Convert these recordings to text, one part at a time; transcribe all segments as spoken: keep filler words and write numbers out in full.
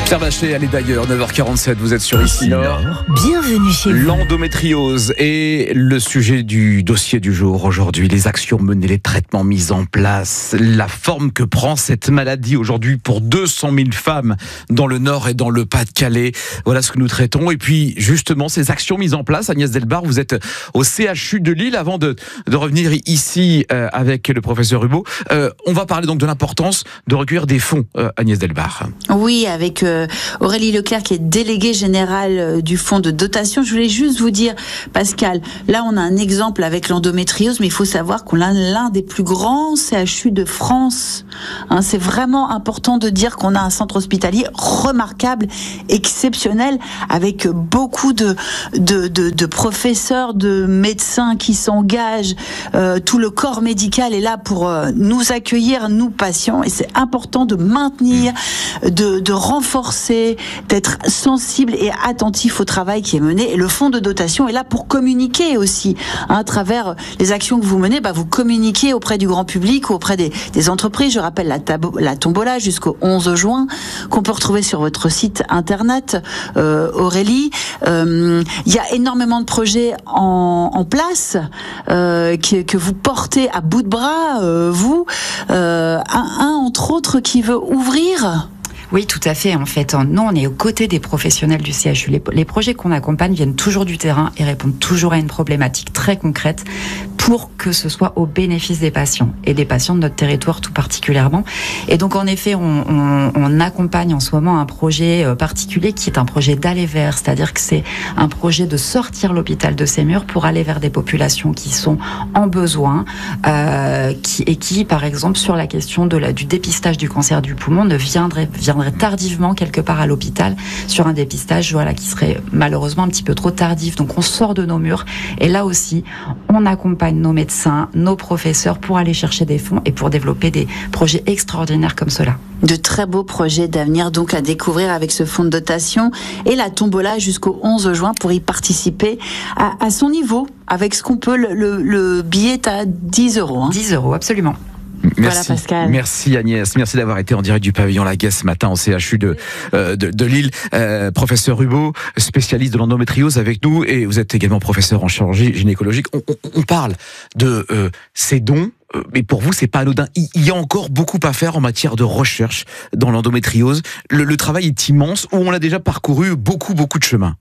Pierre Bachelet, allez d'ailleurs, neuf heures quarante-sept, vous êtes sur Ici Nord. Bienvenue chez vous. L'endométriose est le sujet du dossier du jour aujourd'hui. Les actions menées, les traitements mis en place, la forme que prend cette maladie aujourd'hui pour deux cent mille femmes dans le Nord et dans le Pas-de-Calais. Voilà ce que nous traitons. Et puis, justement, ces actions mises en place, Agnès Delbar, vous êtes au C H U de Lille. Avant de, de revenir ici euh, avec le professeur Hubeau, euh, on va parler donc de l'importance de recueillir des fonds, euh, Agnès Delbar. Oui, avec euh, Aurélie Leclerc qui est déléguée générale du fonds de dotation. Je voulais juste vous dire, Pascal, là on a un exemple avec l'endométriose, mais il faut savoir qu'on a l'un des plus grands C H U de France. Hein, c'est vraiment important de dire qu'on a un centre hospitalier remarquable, exceptionnel, avec beaucoup de, de, de, de professeurs, de médecins qui s'engagent. Euh, tout le corps médical est là pour euh, nous accueillir, nous patients, et c'est important de maintenir, de, de renforcer, d'être sensible et attentif au travail qui est mené. Et le fonds de dotation est là pour communiquer aussi. Hein, à travers les actions que vous menez, bah, vous communiquez auprès du grand public ou auprès des, des entreprises. Je rappelle la, tabo, la tombola jusqu'au onze juin, qu'on peut retrouver sur votre site internet, euh, Aurélie. Euh, il y a énormément de projets en, en place euh, que, que vous portez à bout de bras, euh, vous. Euh, un, un, entre autres, qui veut ouvrir... Oui, tout à fait. En fait, nous, on est aux côtés des professionnels du C H U. Les, les projets qu'on accompagne viennent toujours du terrain et répondent toujours à une problématique très concrète pour que ce soit au bénéfice des patients et des patients de notre territoire tout particulièrement. Et donc, en effet, on, on, on accompagne en ce moment un projet particulier qui est un projet d'aller vers, c'est-à-dire que c'est un projet de sortir l'hôpital de ses murs pour aller vers des populations qui sont en besoin euh, qui, et qui, par exemple, sur la question de la, du dépistage du cancer du poumon, ne viendraient viendraient tardivement quelque part à l'hôpital sur un dépistage voilà, qui serait malheureusement un petit peu trop tardif. Donc, on sort de nos murs et là aussi, on accompagne nos médecins, nos professeurs pour aller chercher des fonds et pour développer des projets extraordinaires comme cela. De très beaux projets d'avenir donc à découvrir avec ce fonds de dotation et la tombola jusqu'au onze juin pour y participer à, à son niveau avec ce qu'on peut. Le, le, le billet est à dix euros. Hein. dix euros, absolument. Merci, voilà, Pascal. Merci Agnès, merci d'avoir été en direct du pavillon Laguet ce matin au C H U de, euh, de, de Lille. Euh, professeur Hubeau, spécialiste de l'endométriose avec nous, et vous êtes également professeur en chirurgie gynécologique. On, on, on parle de euh, ces dons, euh, mais pour vous c'est pas anodin. Il, il y a encore beaucoup à faire en matière de recherche dans l'endométriose. Le, le travail est immense, où on a déjà parcouru beaucoup beaucoup de chemin.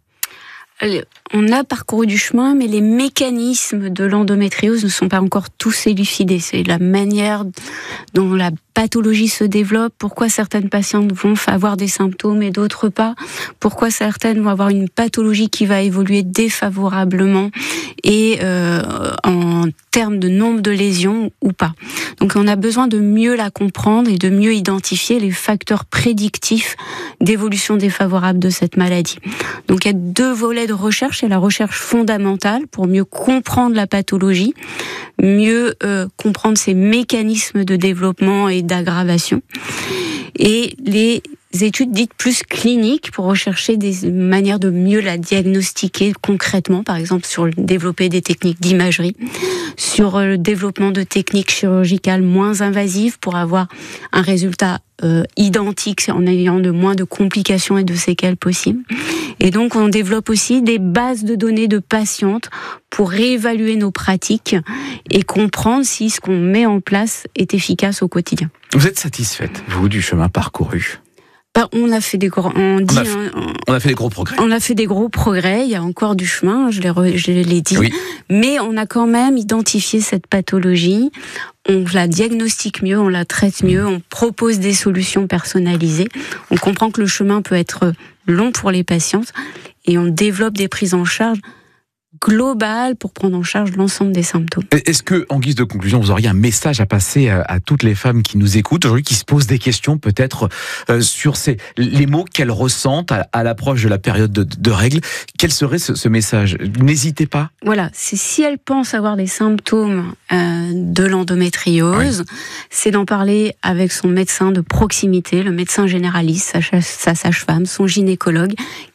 On a parcouru du chemin, mais les mécanismes de l'endométriose ne sont pas encore tous élucidés. C'est la manière dont la pathologie se développe, pourquoi certaines patientes vont avoir des symptômes et d'autres pas, pourquoi certaines vont avoir une pathologie qui va évoluer défavorablement et euh, en termes de nombre de lésions ou pas. Donc on a besoin de mieux la comprendre et de mieux identifier les facteurs prédictifs d'évolution défavorable de cette maladie. Donc il y a deux volets de recherche. Il y a la recherche fondamentale pour mieux comprendre la pathologie, mieux euh, comprendre ses mécanismes de développement et d'aggravation, et les études dites plus cliniques pour rechercher des manières de mieux la diagnostiquer concrètement, par exemple sur le développer des techniques d'imagerie, sur le développement de techniques chirurgicales moins invasives pour avoir un résultat euh, identique en ayant de moins de complications et de séquelles possibles. Et donc on développe aussi des bases de données de patientes pour réévaluer nos pratiques et comprendre si ce qu'on met en place est efficace au quotidien. Vous êtes satisfaite, vous, du chemin parcouru ? Ben, on a fait des gros, on dit, on, a fait, hein, on a fait des gros progrès. On a fait des gros progrès. Il y a encore du chemin, je l'ai, re, je l'ai dit. Oui. Mais on a quand même identifié cette pathologie. On la diagnostique mieux, on la traite mieux, on propose des solutions personnalisées. On comprend que le chemin peut être long pour les patientes et on développe des prises en charge globale pour prendre en charge l'ensemble des symptômes. Est-ce que, en guise de conclusion, vous auriez un message à passer à, à toutes les femmes qui nous écoutent aujourd'hui, qui se posent des questions peut-être euh, sur ces, les mots qu'elles ressentent à, à l'approche de la période de, de règles? Quel serait ce, ce message? N'hésitez pas. Voilà, c'est si elles pensent avoir des symptômes euh, de l'endométriose, oui. C'est d'en parler avec son médecin de proximité, le médecin généraliste, sa, sa sage-femme, son gynécologue, qui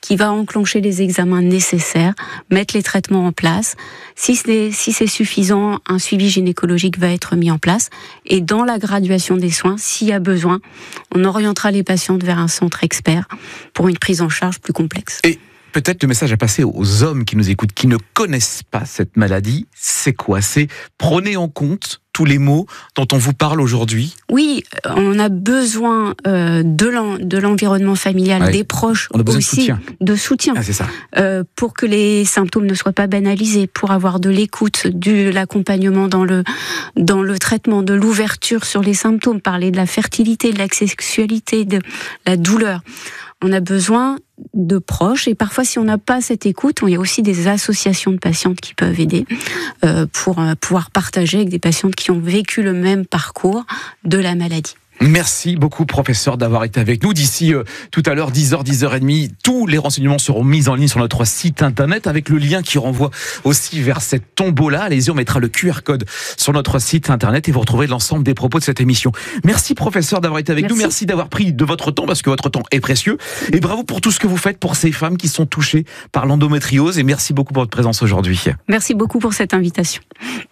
qui va enclencher les examens nécessaires, mettre les traitements en place. Si c'est, si c'est suffisant, un suivi gynécologique va être mis en place. Et dans la graduation des soins, s'il y a besoin, on orientera les patientes vers un centre expert pour une prise en charge plus complexe. Et peut-être le message à passer aux hommes qui nous écoutent, qui ne connaissent pas cette maladie, c'est quoi? C'est prenez en compte tous les maux dont on vous parle aujourd'hui. Oui, on a besoin euh, de, l'en, de l'environnement familial, ouais. des proches on a besoin aussi, de soutien, de soutien ah, c'est ça. Euh, pour que les symptômes ne soient pas banalisés, pour avoir de l'écoute, de l'accompagnement dans le, dans le traitement, de l'ouverture sur les symptômes, parler de la fertilité, de la sexualité, de la douleur. On a besoin de proches et parfois si on n'a pas cette écoute, il y a aussi des associations de patientes qui peuvent aider euh, pour euh, pouvoir partager avec des patientes qui ont vécu le même parcours de la maladie. Merci beaucoup, professeur, d'avoir été avec nous. D'ici euh, tout à l'heure, dix heures, dix heures trente, tous les renseignements seront mis en ligne sur notre site internet avec le lien qui renvoie aussi vers cette tombola. Allez-y, on mettra le Q R code sur notre site internet et vous retrouverez l'ensemble des propos de cette émission. Merci, professeur, d'avoir été avec Merci. nous. Merci d'avoir pris de votre temps parce que votre temps est précieux. Et bravo pour tout ce que vous faites pour ces femmes qui sont touchées par l'endométriose. Et merci beaucoup pour votre présence aujourd'hui. Merci beaucoup pour cette invitation.